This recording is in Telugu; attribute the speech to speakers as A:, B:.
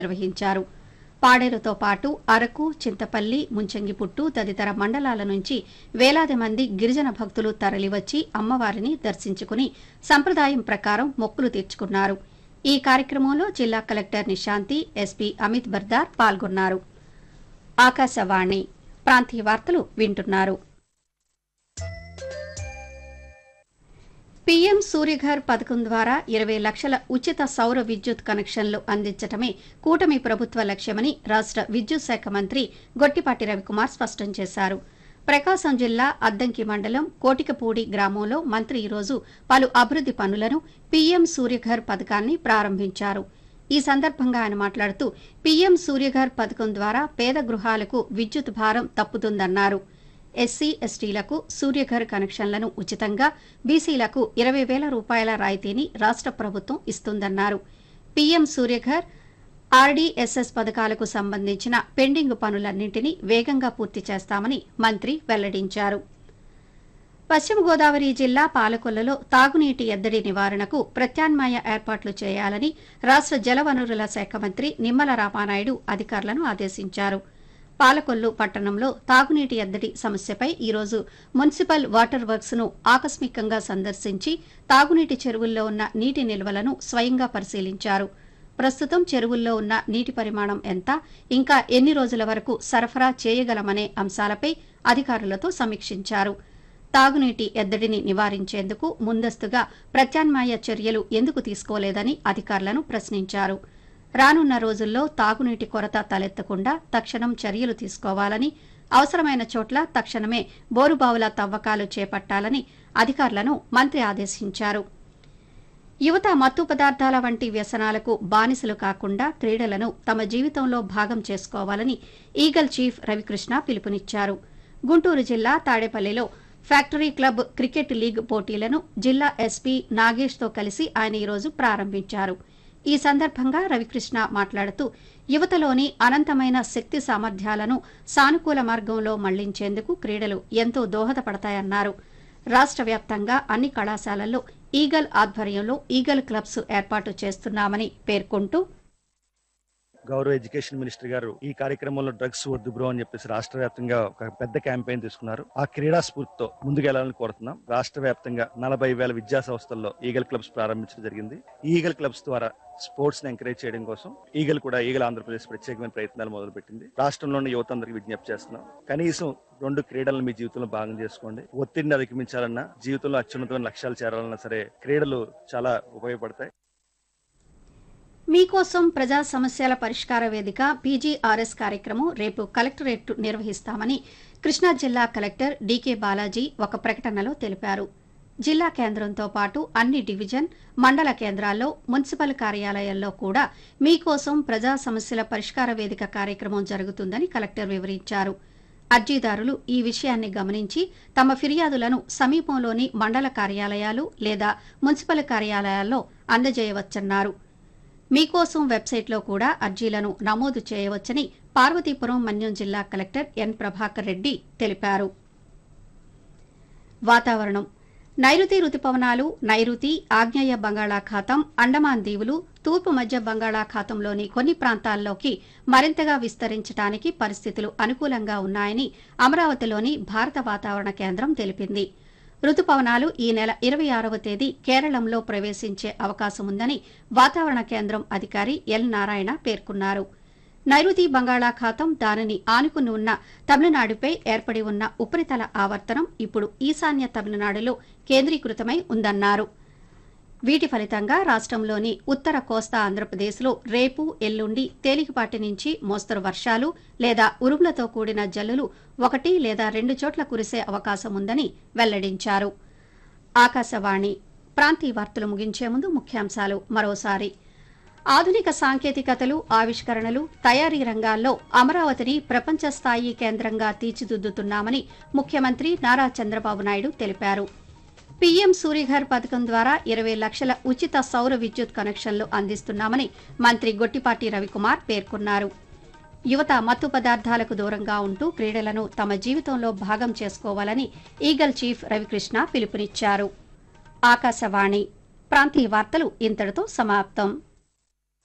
A: నిర్వహించారు. పాడేరుతో పాటు అరకు, చింతపల్లి, ముంచంగిపుట్టు తదితర మండలాల నుంచి వేలాది మంది గిరిజన భక్తులు తరలివచ్చి అమ్మవారిని దర్శించుకుని సంప్రదాయం ప్రకారం మొక్కులు తీర్చుకున్నారు. ఈ కార్యక్రమంలో జిల్లా కలెక్టర్ నిశాంతి, ఎస్పీ అమిత్ బర్దార్ పాల్గొన్నారు. ఆకాశవాణి ప్రాంతీయ వార్తలు వింటున్నారు. పీఎం సూర్యఘర్ పథకం ద్వారా 20 లక్షల ఉచిత సౌర విద్యుత్ కనెక్షన్లు అందించడమే కూటమి ప్రభుత్వ లక్ష్యమని రాష్ట్ర విద్యుత్ శాఖ మంత్రి గొట్టిపాటి రవికుమార్ స్పష్టం చేశారు. ప్రకాశం జిల్లా అద్దంకి మండలం కోటికపూడి గ్రామంలో మంత్రి ఈరోజు పలు అభివృద్ది పనులను పీఎం సూర్యఘర్ పథకాన్ని ప్రారంభించారు. ఈ సందర్భంగా ఆయన మాట్లాడుతూ పీఎం సూర్యఘర్ పథకం ద్వారా పేద గృహాలకు విద్యుత్ భారం తప్పుతుందన్నారు. ఎస్సీ, ఎస్టీలకు సూర్యఘర్ కనెక్షన్లను ఉచితంగా, బీసీలకు 20,000 రూపాయల రాయితీని రాష్ట్ర ప్రభుత్వం ఇస్తుందన్నారు. పీఎం సూర్యఘర్, ఆర్డీఎస్ఎస్ పథకాలకు సంబంధించిన పెండింగ్ పనులన్నింటినీ వేగంగా పూర్తి చేస్తామని మంత్రి వెల్లడించారు. పశ్చిమ గోదావరి జిల్లా పాలకొల్లులో తాగునీటి ఎద్దడి నివారణకు ప్రత్యామ్నాయ ఏర్పాట్లు చేయాలని రాష్ట్ర జలవనరుల శాఖ మంత్రి నిమ్మల రామానాయుడు అధికారులను ఆదేశించారు. పాలకొల్లు పట్టణంలో తాగునీటి ఎద్దడి సమస్యపై ఈరోజు మున్సిపల్ వాటర్ వర్క్స్ ను ఆకస్మికంగా సందర్శించి తాగునీటి చెరువుల్లో ఉన్న నీటి నిల్వలను స్వయంగా పరిశీలించారు. ప్రస్తుతం చెరువుల్లో ఉన్న నీటి పరిమాణం ఎంత, ఇంకా ఎన్ని రోజుల వరకు సరఫరా చేయగలమనే అంశాలపై అధికారులతో సమీక్షించారు. తాగునీటి ఎద్దడిని నివారించేందుకు ముందస్తుగా ప్రత్యామ్నాయ చర్యలు ఎందుకు తీసుకోలేదని అధికారులను ప్రశ్నించారు. రానున్న రోజుల్లో తాగునీటి కొరత తలెత్తకుండా తక్షణం చర్యలు తీసుకోవాలని, అవసరమైన చోట్ల తక్షణమే బోరుబావుల తవ్వకాలు చేపట్టాలని అధికారులను మంత్రి ఆదేశించారు. యువత మత్తు పదార్థాల వంటి వ్యసనాలకు బానిసలు కాకుండా క్రీడలను తమ జీవితంలో భాగం చేసుకోవాలని ఈగల్ చీఫ్ రవికృష్ణ పిలుపునిచ్చారు. గుంటూరు జిల్లా తాడేపల్లిలో ఫ్యాక్టరీ క్లబ్ క్రికెట్ లీగ్ పోటీలను జిల్లా ఎస్పీ నాగేష్తో కలిసి ఆయన ఈరోజు ప్రారంభించారు. ఈ సందర్భంగా రవికృష్ణ మాట్లాడుతూ యువతలోని అనంతమైన శక్తి సామర్థ్యాలను సానుకూల మార్గంలో మళ్లించేందుకు క్రీడలు ఎంతో దోహదపడతాయన్నారు. రాష్ట్ర వ్యాప్తంగా అన్ని కళాశాలల్లో ఈగల్ ఆధ్వర్యంలో ఈగల్ క్లబ్స్ ఏర్పాటు చేస్తున్నామని పేర్కొంటూ
B: గౌరవ ఎడ్యుకేషన్ మినిస్టర్ గారు ఈ కార్యక్రమంలో డ్రగ్స్ వద్దు బ్రో అని చెప్పేసి రాష్ట్ర వ్యాప్తంగా ఒక పెద్ద క్యాంపెయిన్ తీసుకున్నారు. ఆ క్రీడా స్ఫూర్తితో ముందుకెళ్లాలని కోరుతున్నాం. రాష్ట్ర వ్యాప్తంగా 40,000 విద్యా సంస్థల్లో ఈగల్ క్లబ్స్ ప్రారంభించడం జరిగింది. ఈ ఈగల్ క్లబ్స్ ద్వారా స్పోర్ట్స్ ని ఎంకరేజ్ చేయడం కోసం ఈగల్ ఆంధ్రప్రదేశ్ ప్రత్యేకమైన ప్రయత్నాలు మొదలుపెట్టింది. రాష్ట్రంలోని యువత అందరికీ విజ్ఞప్తి చేస్తున్నాం. కనీసం 2 క్రీడలను మీ జీవితంలో భాగం చేసుకోండి. ఒత్తిడిని అధిగమించాలన్నా, జీవితంలో అత్యున్నతమైన లక్ష్యాలు చేరాలన్నా సరే క్రీడలు చాలా ఉపయోగపడతాయి.
A: మీకోసం ప్రజా సమస్యల పరిష్కార వేదిక పీజీఆర్ఎస్ కార్యక్రమం రేపు కలెక్టరేట్ నిర్వహిస్తామని కృష్ణా జిల్లా కలెక్టర్ డీకే బాలాజీ ఒక ప్రకటనలో తెలిపారు. జిల్లా కేంద్రంతో పాటు అన్ని డివిజన్, మండల కేంద్రాల్లో, మున్సిపల్ కార్యాలయాల్లో కూడా మీకోసం ప్రజా సమస్యల పరిష్కార వేదిక కార్యక్రమం జరుగుతుందని కలెక్టర్ వివరించారు. అర్జీదారులు ఈ విషయాన్ని గమనించి తమ ఫిర్యాదులను సమీపంలోని మండల కార్యాలయాలు లేదా మున్సిపల్ కార్యాలయాల్లో అందజేయవచ్చన్నారు. మీకోసం వెబ్సైట్లో కూడా అర్జీలను నమోదు చేయవచ్చని పార్వతీపురం మన్యం జిల్లా కలెక్టర్ ఎన్ ప్రభాకర్ రెడ్డి తెలిపారు. వాతావరణం. నైరుతి రుతుపవనాలు నైరుతి, ఆగ్నేయ బంగాళాఖాతం, అండమాన్ దీవులు, తూర్పు మధ్య బంగాళాఖాతంలోని కొన్ని ప్రాంతాల్లోకి మరింతగా విస్తరించడానికి పరిస్థితులు అనుకూలంగా ఉన్నాయని అమరావతిలోని భారత వాతావరణ కేంద్రం తెలిపింది. రుతుపవనాలు ఈ నెల 26వ తేదీ కేరళంలో ప్రవేశించే అవకాశముందని వాతావరణ కేంద్రం అధికారి ఎల్ నారాయణ పేర్కొన్నారు. నైరుతి బంగాళాఖాతం దానిని ఆనుకుని ఉన్న తమిళనాడుపై ఏర్పడి ఉన్న ఉపరితల ఆవర్తనం ఇప్పుడు ఈశాన్య తమిళనాడులో కేంద్రీకృతమై ఉందన్నారు. వీటి ఫలితంగా రాష్ట్రంలోని ఉత్తర కోస్తా ఆంధ్రప్రదేశ్లో రేపు, ఎల్లుండి తేలికపాటి నుంచి మోస్తరు వర్షాలు లేదా ఉరుములతో కూడిన జల్లులు 1 లేదా 2 చోట్ల కురిసే అవకాశం ఉందని వెల్లడించారు. ఆకాశవాణి ప్రాంతీయ వార్తలు ముగించే ముందు ముఖ్యాంశాలు మరోసారి. ఆధునిక సాంకేతికతలు, ఆవిష్కరణలు, తయారీ రంగాల్లో అమరావతిని ప్రపంచ స్థాయి కేంద్రంగా తీర్చిదిద్దుతున్నామని ముఖ్యమంత్రి నారా చంద్రబాబు నాయుడు తెలిపారు. పీఎం సూర్యఘర్ పథకం ద్వారా 20 లక్షల ఉచిత సౌర విద్యుత్ కనెక్షన్లు అందిస్తున్నామని మంత్రి గొట్టిపాటి రవికుమార్ పేర్కొన్నారు. యువత మత్తు పదార్థాలకు దూరంగా ఉంటూ క్రీడలను తమ జీవితంలో భాగం చేసుకోవాలని ఈగల్ చీఫ్ రవికృష్ణ పిలుపునిచ్చారు. ఆకాశవాణి ప్రాంతీయ వార్తలు ఇంతటితో సమాప్తం.